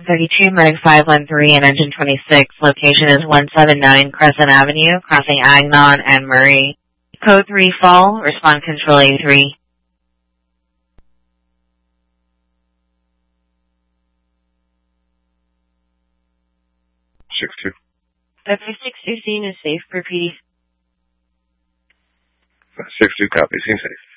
32, Meg 513 and engine 26. Location is 179 Crescent Avenue, crossing Agnon and Murray. Code 3 fall, respond control A3. 6-2. 5615 is safe for PD. 6-2 copy, seems safe.